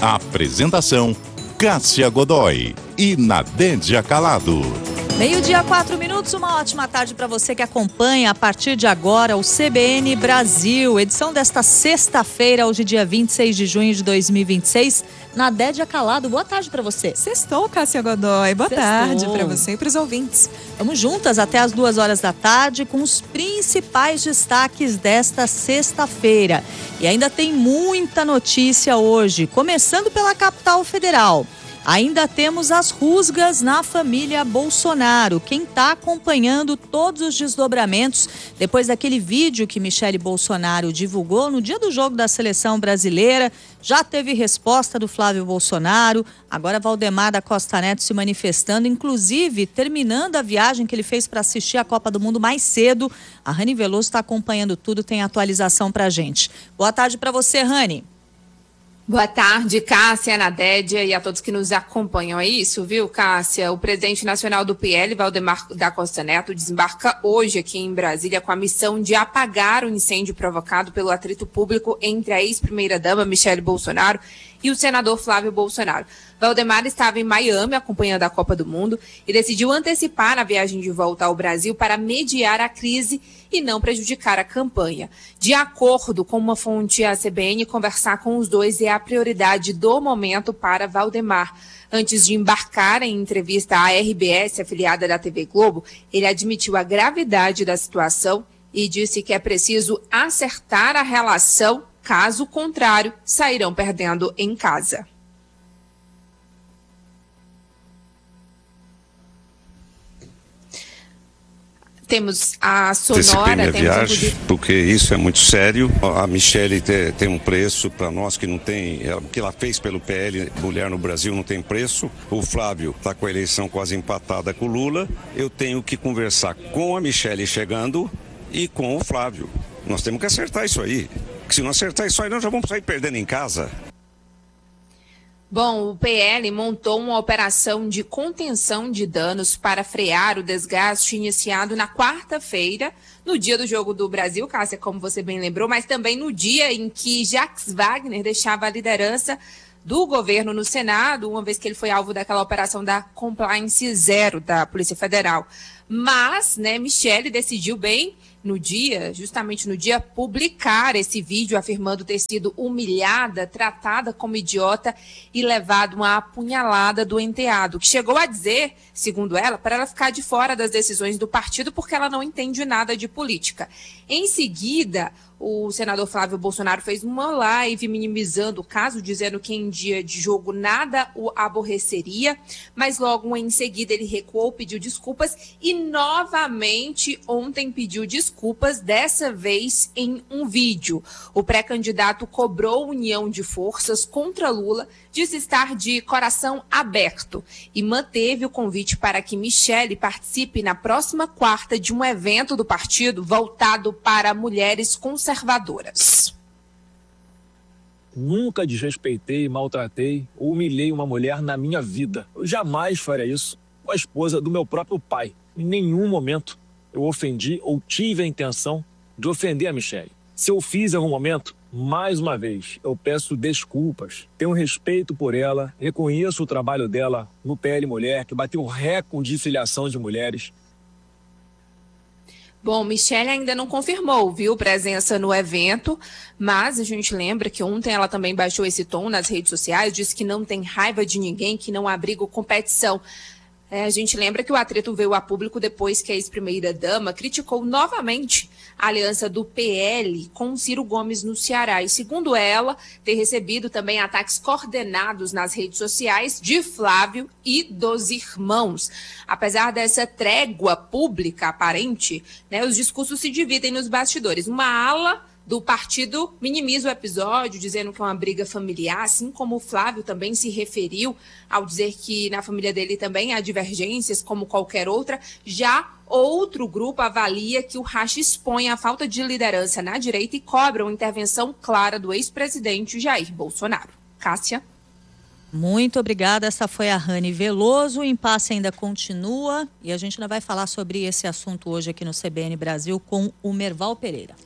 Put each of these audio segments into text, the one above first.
Apresentação: Cássia Godoy e Nadédia Calado. 12:04, uma ótima tarde para você que acompanha a partir de agora o CBN Brasil, edição desta sexta-feira, hoje dia 26 de junho de 2026. Nadédia Calado, boa tarde para você. Sextou, Cássia Godoy, boa tarde para você e para os ouvintes. Vamos juntas até as 2 da tarde com os principais destaques desta sexta-feira. E ainda tem muita notícia hoje, começando pela capital federal. Ainda temos as rusgas na família Bolsonaro. Quem está acompanhando todos os desdobramentos depois daquele vídeo que Michele Bolsonaro divulgou no dia do jogo da seleção brasileira, já teve resposta do Flávio Bolsonaro, agora Valdemar da Costa Neto se manifestando, inclusive terminando a viagem que ele fez para assistir a Copa do Mundo mais cedo. A Rani Veloso está acompanhando tudo, tem atualização para a gente. Boa tarde para você, Rani. Boa tarde, Cássia, Nadédia e a todos que nos acompanham. É isso, viu, Cássia? O presidente nacional do PL, Valdemar da Costa Neto, desembarca hoje aqui em Brasília com a missão de apagar o incêndio provocado pelo atrito público entre a ex-primeira-dama Michele Bolsonaro e o senador Flávio Bolsonaro. Valdemar estava em Miami acompanhando a Copa do Mundo e decidiu antecipar a viagem de volta ao Brasil para mediar a crise e não prejudicar a campanha. De acordo com uma fonte à CBN, conversar com os dois é a prioridade do momento para Valdemar. Antes de embarcar em entrevista à RBS, afiliada da TV Globo, ele admitiu a gravidade da situação e disse que é preciso acertar a relação, caso contrário, sairão perdendo em casa. Temos a sonora. A viagem, porque isso é muito sério. A Michele tem um preço para nós que não tem. O que ela fez pelo PL, mulher no Brasil, não tem preço. O Flávio está com a eleição quase empatada com o Lula. Eu tenho que conversar com a Michele chegando e com o Flávio. Nós temos que acertar isso aí. Porque se não acertar isso aí, nós já vamos sair perdendo em casa. Bom, o PL montou uma operação de contenção de danos para frear o desgaste iniciado na quarta-feira, no dia do Jogo do Brasil, Cássia, como você bem lembrou, mas também no dia em que Jacques Wagner deixava a liderança do governo no Senado, uma vez que ele foi alvo daquela operação da Compliance Zero da Polícia Federal. Mas, Michele decidiu bem justamente no dia, publicar esse vídeo afirmando ter sido humilhada, tratada como idiota e levado uma apunhalada do enteado, que chegou a dizer, segundo ela, para ela ficar de fora das decisões do partido porque ela não entende nada de política. Em seguida, o senador Flávio Bolsonaro fez uma live minimizando o caso, dizendo que em dia de jogo nada o aborreceria, mas logo em seguida ele recuou, pediu desculpas e novamente ontem pediu desculpas, dessa vez em um vídeo. O pré-candidato cobrou união de forças contra Lula, disse estar de coração aberto e manteve o convite para que Michele participe na próxima quarta de um evento do partido voltado para mulheres conservadoras. Nunca desrespeitei, maltratei ou humilhei uma mulher na minha vida. Eu jamais faria isso com a esposa do meu próprio pai. Em nenhum momento eu ofendi ou tive a intenção de ofender a Michele. Se eu fiz em algum momento, mais uma vez, eu peço desculpas. Tenho respeito por ela, reconheço o trabalho dela no PL Mulher, que bateu recorde de filiação de mulheres. Bom, Michele ainda não confirmou, viu, presença no evento, mas a gente lembra que ontem ela também baixou esse tom nas redes sociais, disse que não tem raiva de ninguém, que não abriga competição. A gente lembra que o atrito veio a público depois que a ex-primeira-dama criticou novamente a aliança do PL com Ciro Gomes no Ceará. E, segundo ela, ter recebido também ataques coordenados nas redes sociais de Flávio e dos irmãos. Apesar dessa trégua pública aparente, os discursos se dividem nos bastidores. Uma ala do partido minimiza o episódio, dizendo que é uma briga familiar, assim como o Flávio também se referiu ao dizer que na família dele também há divergências, como qualquer outra. Já outro grupo avalia que o racha expõe a falta de liderança na direita e cobra uma intervenção clara do ex-presidente Jair Bolsonaro. Cássia? Muito obrigada, essa foi a Rani Veloso. O impasse ainda continua e a gente ainda vai falar sobre esse assunto hoje aqui no CBN Brasil com o Merval Pereira.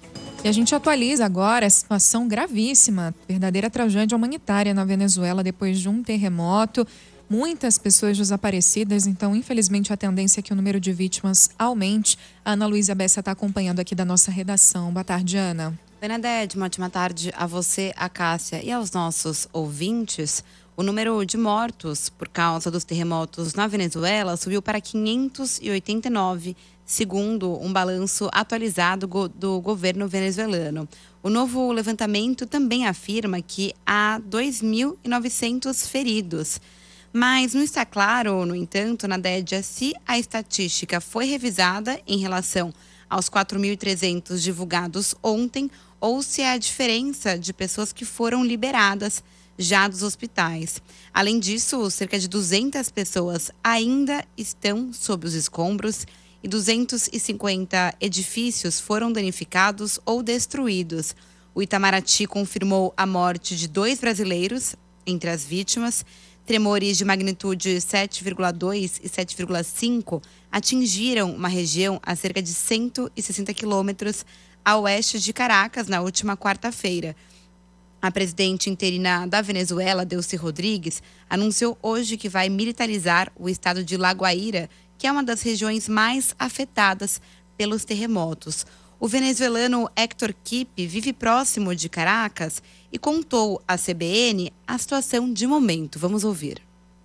E a gente atualiza agora a situação gravíssima, verdadeira tragédia humanitária na Venezuela depois de um terremoto. Muitas pessoas desaparecidas, então infelizmente a tendência é que o número de vítimas aumente. A Ana Luísa Bessa está acompanhando aqui da nossa redação. Boa tarde, Ana. Bernadette, uma ótima tarde a você, a Cássia e aos nossos ouvintes. O número de mortos por causa dos terremotos na Venezuela subiu para 589, segundo um balanço atualizado do governo venezuelano. O novo levantamento também afirma que há 2.900 feridos. Mas não está claro, no entanto, Nadédia, se a estatística foi revisada em relação aos 4.300 divulgados ontem ou se é a diferença de pessoas que foram liberadas já dos hospitais. Além disso, cerca de 200 pessoas ainda estão sob os escombros e 250 edifícios foram danificados ou destruídos. O Itamaraty confirmou a morte de 2 brasileiros entre as vítimas. Tremores de magnitude 7,2 e 7,5 atingiram uma região a cerca de 160 quilômetros a oeste de Caracas na última quarta-feira. A presidente interina da Venezuela, Delcy Rodrigues, anunciou hoje que vai militarizar o estado de La Guaira, que é uma das regiões mais afetadas pelos terremotos. O venezuelano Héctor Kippe vive próximo de Caracas e contou à CBN a situação de momento. Vamos ouvir.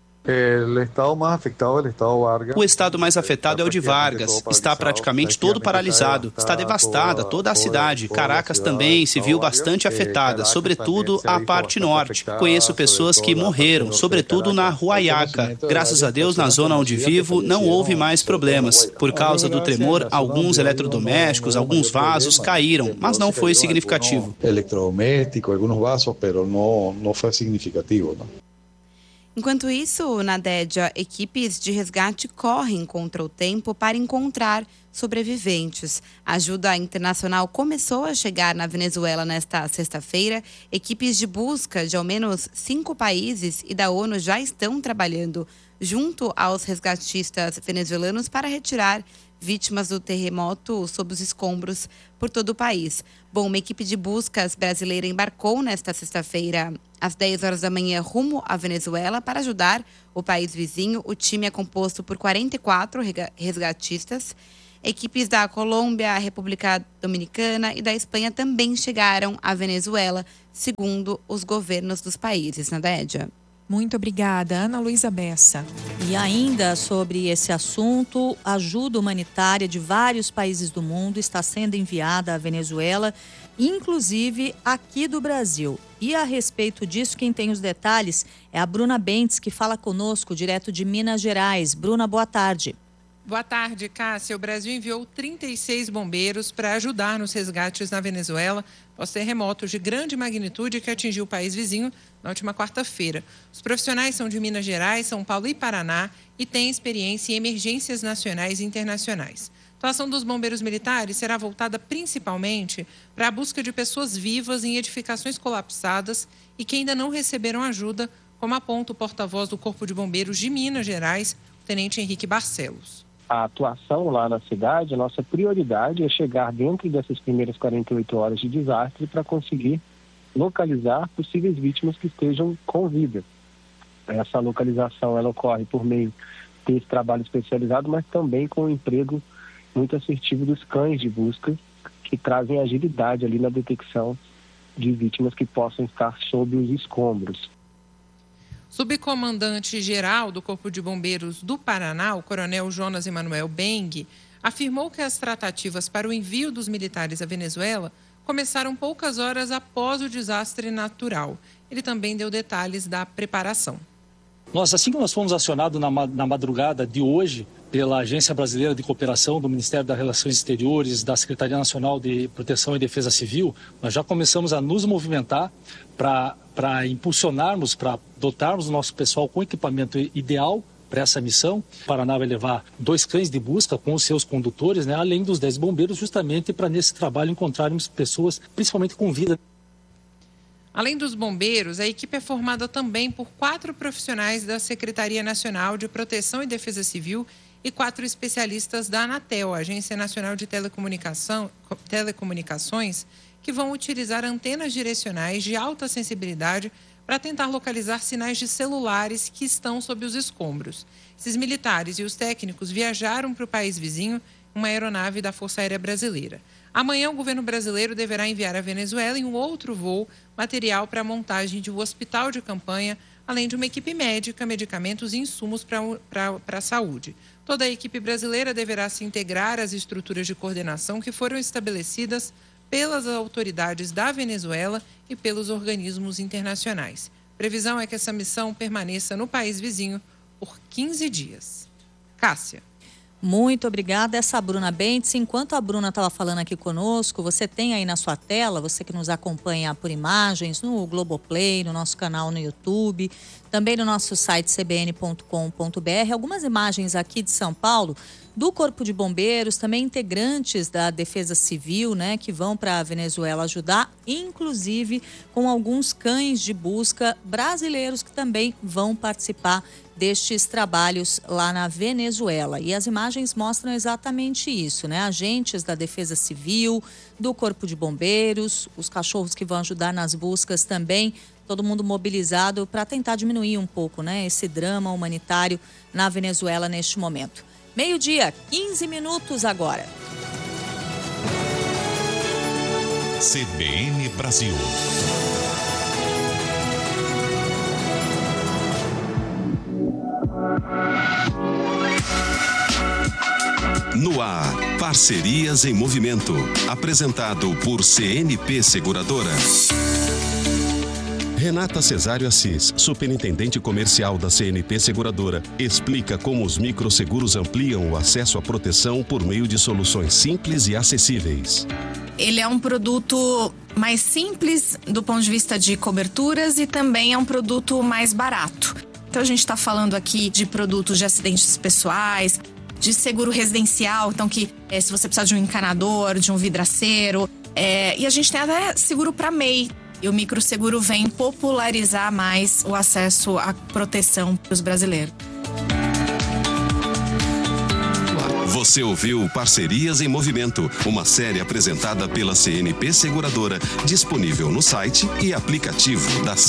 O estado mais afetado é o de Vargas. Está praticamente todo paralisado. Está devastada toda a cidade. Caracas também se viu bastante afetada, sobretudo a parte norte. Conheço pessoas que morreram, sobretudo na Huayaca. Graças a Deus, na zona onde vivo, não houve mais problemas. Por causa do tremor, alguns eletrodomésticos, alguns vasos caíram, mas não foi significativo. Eletrodoméstico, alguns vasos, mas não foi significativo, não. Enquanto isso, Nadédia, equipes de resgate correm contra o tempo para encontrar sobreviventes. A ajuda internacional começou a chegar na Venezuela nesta sexta-feira. Equipes de busca de ao menos 5 países e da ONU já estão trabalhando junto aos resgatistas venezuelanos para retirar vítimas do terremoto sob os escombros por todo o país. Bom, uma equipe de buscas brasileira embarcou nesta sexta-feira às 10 horas da manhã rumo à Venezuela para ajudar o país vizinho. O time é composto por 44 resgatistas. Equipes da Colômbia, República Dominicana e da Espanha também chegaram à Venezuela, segundo os governos dos países. Nadédia. Muito obrigada, Ana Luísa Bessa. E ainda sobre esse assunto, ajuda humanitária de vários países do mundo está sendo enviada à Venezuela, inclusive aqui do Brasil. E a respeito disso, quem tem os detalhes é a Bruna Bentes, que fala conosco direto de Minas Gerais. Bruna, boa tarde. Boa tarde, Cássia. O Brasil enviou 36 bombeiros para ajudar nos resgates na Venezuela após terremotos de grande magnitude que atingiu o país vizinho na última quarta-feira. Os profissionais são de Minas Gerais, São Paulo e Paraná e têm experiência em emergências nacionais e internacionais. A atuação dos bombeiros militares será voltada principalmente para a busca de pessoas vivas em edificações colapsadas e que ainda não receberam ajuda, como aponta o porta-voz do Corpo de Bombeiros de Minas Gerais, o Tenente Henrique Barcelos. A atuação lá na cidade, a nossa prioridade é chegar dentro dessas primeiras 48 horas de desastre para conseguir localizar possíveis vítimas que estejam com vida. Essa localização ela ocorre por meio desse trabalho especializado, mas também com o emprego muito assertivo dos cães de busca, que trazem agilidade ali na detecção de vítimas que possam estar sob os escombros. Subcomandante-geral do Corpo de Bombeiros do Paraná, o coronel Jonas Emanuel Beng, afirmou que as tratativas para o envio dos militares à Venezuela começaram poucas horas após o desastre natural. Ele também deu detalhes da preparação. Assim que nós fomos acionados na madrugada de hoje pela Agência Brasileira de Cooperação do Ministério das Relações Exteriores, da Secretaria Nacional de Proteção e Defesa Civil, nós já começamos a nos movimentar para impulsionarmos, para dotarmos o nosso pessoal com equipamento ideal para essa missão. O Paraná vai levar 2 cães de busca com os seus condutores, além dos 10 bombeiros, justamente para nesse trabalho encontrarmos pessoas, principalmente com vida. Além dos bombeiros, a equipe é formada também por 4 profissionais da Secretaria Nacional de Proteção e Defesa Civil e 4 especialistas da Anatel, Agência Nacional de Telecomunicações, que vão utilizar antenas direcionais de alta sensibilidade para tentar localizar sinais de celulares que estão sob os escombros. Esses militares e os técnicos viajaram para o país vizinho em uma aeronave da Força Aérea Brasileira. Amanhã, o governo brasileiro deverá enviar à Venezuela, em um outro voo, material para a montagem de um hospital de campanha, além de uma equipe médica, medicamentos e insumos para a saúde. Toda a equipe brasileira deverá se integrar às estruturas de coordenação que foram estabelecidas pelas autoridades da Venezuela e pelos organismos internacionais. Previsão é que essa missão permaneça no país vizinho por 15 dias. Cássia. Muito obrigada, essa Bruna Bentes. Enquanto a Bruna estava falando aqui conosco, você tem aí na sua tela, você que nos acompanha por imagens, no Globoplay, no nosso canal no YouTube, também no nosso site cbn.com.br, algumas imagens aqui de São Paulo, do Corpo de Bombeiros, também integrantes da Defesa Civil, né, que vão para a Venezuela ajudar, inclusive com alguns cães de busca brasileiros que também vão participar destes trabalhos lá na Venezuela. E as imagens mostram exatamente isso, né? Agentes da Defesa Civil, do Corpo de Bombeiros, os cachorros que vão ajudar nas buscas também, todo mundo mobilizado para tentar diminuir um pouco, né, esse drama humanitário na Venezuela neste momento. 12h, 15 minutos agora. CBN Brasil. No ar, Parcerias em Movimento. Apresentado por CNP Seguradora. Renata Cesário Assis, superintendente comercial da CNP Seguradora, explica como os microseguros ampliam o acesso à proteção por meio de soluções simples e acessíveis. Ele é um produto mais simples do ponto de vista de coberturas e também é um produto mais barato. Então a gente está falando aqui de produtos de acidentes pessoais, de seguro residencial, então que se você precisar de um encanador, de um vidraceiro, e a gente tem até seguro para MEI. E o microseguro vem popularizar mais o acesso à proteção para os brasileiros. Você ouviu Parcerias em Movimento, uma série apresentada pela CNP Seguradora, disponível no site e aplicativo da